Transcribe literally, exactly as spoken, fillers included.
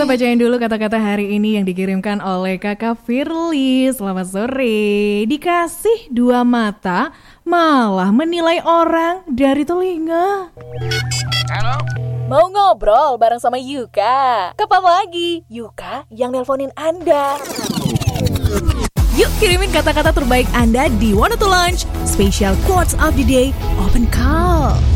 kita bacain dulu kata-kata hari ini yang dikirimkan oleh Kakak Firly. Selamat sore. Dikasih dua mata, malah menilai orang dari telinga. Halo? Mau ngobrol bareng sama Yuka? Kapan lagi? Yuka yang nelponin Anda. Yuk kirimin kata-kata terbaik Anda di Wanna to Launch Special Quotes of the Day Open Call.